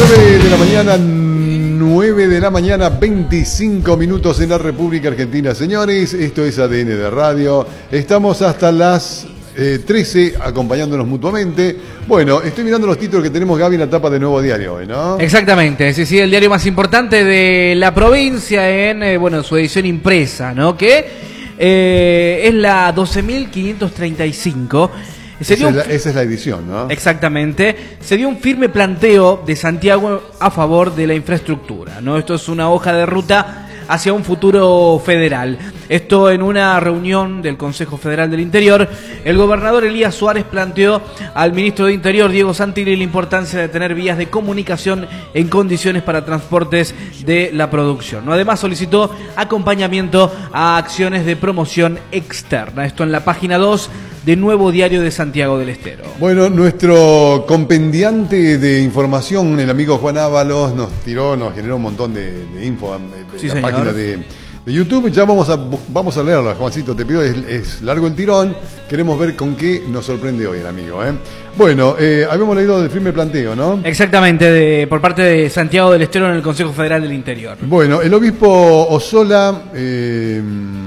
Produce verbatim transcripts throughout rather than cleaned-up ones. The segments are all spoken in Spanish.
nueve de la mañana, nueve de la mañana, veinticinco minutos en la República Argentina. Señores, esto es A D N de Radio. Estamos hasta las eh, trece acompañándonos mutuamente. Bueno, estoy mirando los títulos que tenemos, Gaby, en la tapa de Nuevo Diario hoy, ¿no? Exactamente, sí, sí, el diario más importante de la provincia en, eh, bueno, su edición impresa, ¿no? Que eh, es la doce mil quinientos treinta y cinco. Se Esa, dio es la, esa es la edición, ¿no? Exactamente. Se dio un firme planteo de Santiago a favor de la infraestructura, ¿no? Esto es una hoja de ruta hacia un futuro federal. Esto en una reunión del Consejo Federal del Interior, el gobernador Elías Suárez planteó al ministro de Interior, Diego Santilli, la importancia de tener vías de comunicación en condiciones para transportes de la producción, ¿no? Además solicitó acompañamiento a acciones de promoción externa. Esto en la página dos de Nuevo Diario de Santiago del Estero. Bueno, nuestro compendiante de información, el amigo Juan Ábalos, nos tiró, nos generó un montón de, de info en Sí, la señor. página de, de YouTube. Ya vamos a vamos a leerla, Juancito, te pido, es, es largo el tirón. Queremos ver con qué nos sorprende hoy el amigo, ¿eh? Bueno, eh, habíamos leído del firme planteo, ¿no? Exactamente, de, por parte de Santiago del Estero en el Consejo Federal del Interior. Bueno, el obispo Osola eh,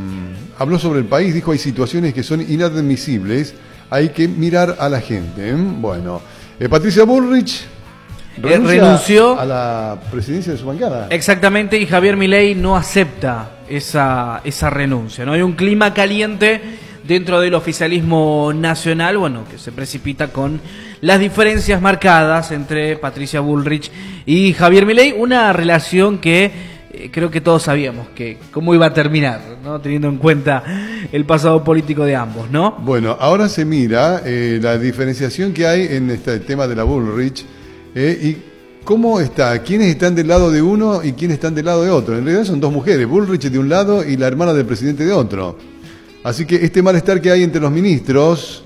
habló sobre el país, dijo hay situaciones que son inadmisibles, hay que mirar a la gente, ¿eh? Bueno, eh, Patricia Bullrich renuncia renunció a la presidencia de su bancada. Exactamente, y Javier Milei no acepta esa, esa renuncia, ¿no? Hay un clima caliente dentro del oficialismo nacional, bueno, que se precipita con las diferencias marcadas entre Patricia Bullrich y Javier Milei, una relación que eh, creo que todos sabíamos que cómo iba a terminar, ¿no? Teniendo en cuenta el pasado político de ambos, ¿no? Bueno, ahora se mira eh, la diferenciación que hay en este tema de la Bullrich eh, y cómo está, quiénes están del lado de uno y quiénes están del lado de otro. En realidad son dos mujeres, Bullrich de un lado y la hermana del presidente de otro. Así que este malestar que hay entre los ministros,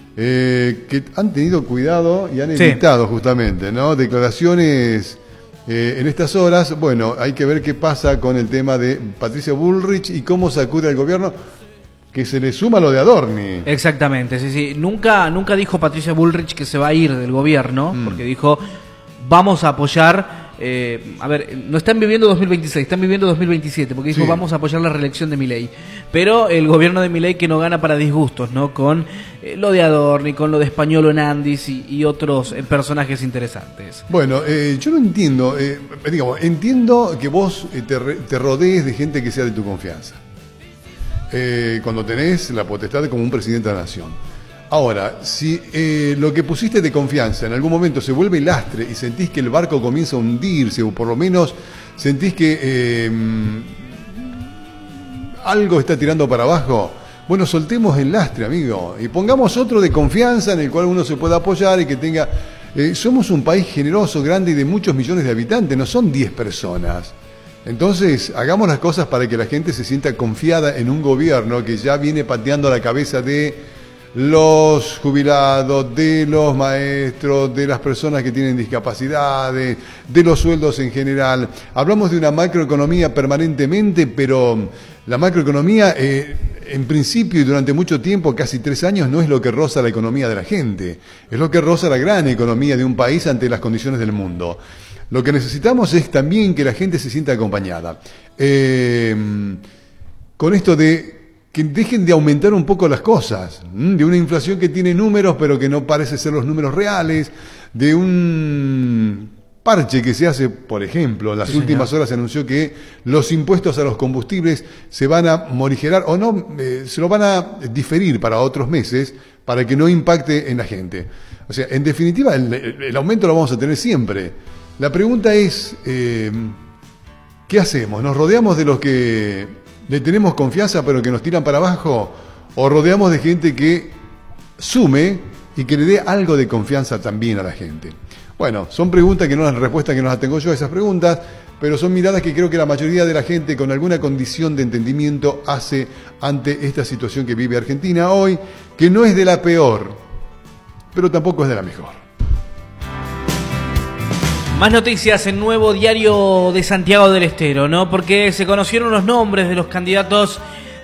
eh, que han tenido cuidado y han Sí. evitado justamente, ¿no? Declaraciones eh, en estas horas. Bueno, hay que ver qué pasa con el tema de Patricia Bullrich y cómo sacude al gobierno, que se le suma lo de Adorni. Exactamente, sí, sí. Nunca, nunca dijo Patricia Bullrich que se va a ir del gobierno, Mm. porque dijo, vamos a apoyar, eh, a ver, no están viviendo dos mil veintiséis, están viviendo dos mil veintisiete, porque dijo, Sí. vamos a apoyar la reelección de Milei. Pero el gobierno de Milei que no gana para disgustos, ¿no? Con eh, lo de Adorni, con lo de Españolo Nandis y, y otros eh, personajes interesantes. Bueno, eh, yo no entiendo, eh, digamos, entiendo que vos eh, te, re- te rodees de gente que sea de tu confianza. Eh, cuando tenés la potestad de como un presidente de la nación. Ahora, si eh, lo que pusiste de confianza en algún momento se vuelve lastre y sentís que el barco comienza a hundirse, o por lo menos sentís que eh, algo está tirando para abajo, bueno, soltemos el lastre, amigo, y pongamos otro de confianza en el cual uno se pueda apoyar y que tenga... Eh, somos un país generoso, grande y de muchos millones de habitantes, no son diez personas. Entonces, hagamos las cosas para que la gente se sienta confiada en un gobierno que ya viene pateando la cabeza de los jubilados, de los maestros, de las personas que tienen discapacidades, de los sueldos en general. Hablamos de una macroeconomía permanentemente, pero la macroeconomía, eh, en principio y durante mucho tiempo, casi tres años, no es lo que roza la economía de la gente, es lo que roza la gran economía de un país ante las condiciones del mundo. Lo que necesitamos es también que la gente se sienta acompañada. Eh, con esto de que dejen de aumentar un poco las cosas, ¿m? De una inflación que tiene números pero que no parece ser los números reales, de un parche que se hace, por ejemplo, en las Sí, últimas señor. horas se anunció que los impuestos a los combustibles se van a morigerar o no, eh, se lo van a diferir para otros meses para que no impacte en la gente. O sea, en definitiva, el, el aumento lo vamos a tener siempre. La pregunta es, eh, ¿qué hacemos? ¿Nos rodeamos de los que le tenemos confianza pero que nos tiran para abajo? ¿O rodeamos de gente que sume y que le dé algo de confianza también a la gente? Bueno, son preguntas que no las respuestas que no las tengo yo a esas preguntas, pero son miradas que creo que la mayoría de la gente con alguna condición de entendimiento hace ante esta situación que vive Argentina hoy, que no es de la peor, pero tampoco es de la mejor. Más noticias en Nuevo Diario de Santiago del Estero, ¿no? Porque se conocieron los nombres de los candidatos